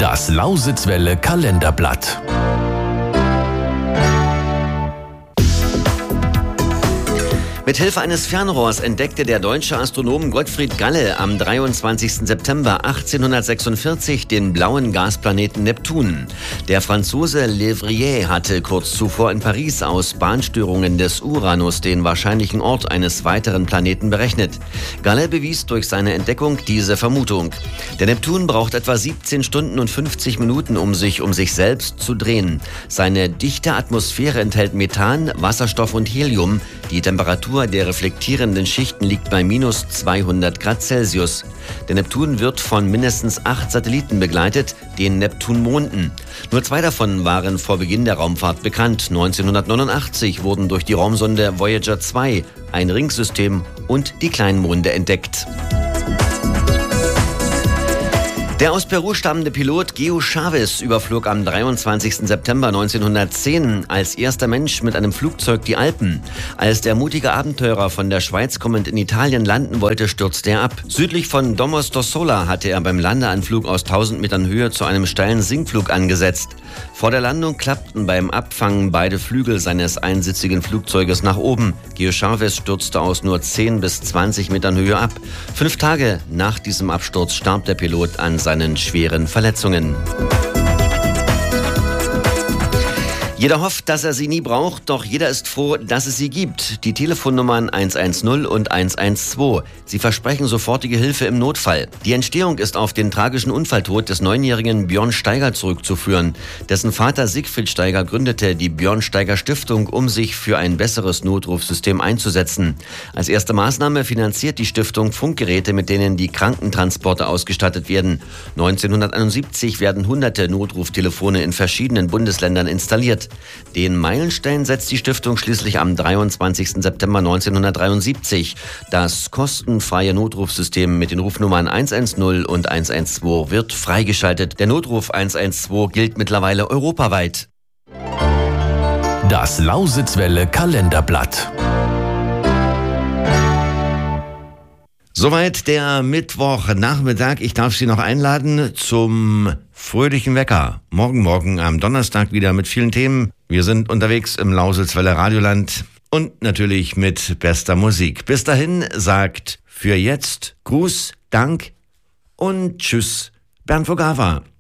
Das Lausitzwelle Kalenderblatt. Mit Hilfe eines Fernrohrs entdeckte der deutsche Astronom Gottfried Galle am 23. September 1846 den blauen Gasplaneten Neptun. Der Franzose Le Verrier hatte kurz zuvor in Paris aus Bahnstörungen des Uranus den wahrscheinlichen Ort eines weiteren Planeten berechnet. Galle bewies durch seine Entdeckung diese Vermutung. Der Neptun braucht etwa 17 Stunden und 50 Minuten, um sich selbst zu drehen. Seine dichte Atmosphäre enthält Methan, Wasserstoff und Helium. Die Temperatur der reflektierenden Schichten liegt bei minus 200 Grad Celsius. Der Neptun wird von mindestens 8 Satelliten begleitet, den Neptunmonden. Nur 2 davon waren vor Beginn der Raumfahrt bekannt. 1989 wurden durch die Raumsonde Voyager 2 ein Ringsystem und die kleinen Monde entdeckt. Der aus Peru stammende Pilot Geo Chavez überflog am 23. September 1910 als erster Mensch mit einem Flugzeug die Alpen. Als der mutige Abenteurer von der Schweiz kommend in Italien landen wollte, stürzte er ab. Südlich von Domodossola hatte er beim Landeanflug aus 1000 Metern Höhe zu einem steilen Sinkflug angesetzt. Vor der Landung klappten beim Abfangen beide Flügel seines einsitzigen Flugzeuges nach oben. Geo Chavez stürzte aus nur 10 bis 20 Metern Höhe ab. 5 Tage nach diesem Absturz starb der Pilot an seinen schweren Verletzungen. Jeder hofft, dass er sie nie braucht, doch jeder ist froh, dass es sie gibt. Die Telefonnummern 110 und 112. Sie versprechen sofortige Hilfe im Notfall. Die Entstehung ist auf den tragischen Unfalltod des 9-jährigen Björn Steiger zurückzuführen. Dessen Vater Siegfried Steiger gründete die Björn Steiger Stiftung, um sich für ein besseres Notrufsystem einzusetzen. Als erste Maßnahme finanziert die Stiftung Funkgeräte, mit denen die Krankentransporte ausgestattet werden. 1971 werden hunderte Notruftelefone in verschiedenen Bundesländern installiert. Den Meilenstein setzt die Stiftung schließlich am 23. September 1973. Das kostenfreie Notrufsystem mit den Rufnummern 110 und 112 wird freigeschaltet. Der Notruf 112 gilt mittlerweile europaweit. Das Lausitzwelle Kalenderblatt. Soweit der Mittwochnachmittag. Ich darf Sie noch einladen zum fröhlichen Wecker. Morgen am Donnerstag wieder mit vielen Themen. Wir sind unterwegs im Lausitzwelle Radioland und natürlich mit bester Musik. Bis dahin sagt für jetzt Gruß, Dank und Tschüss, Bernd Vogava.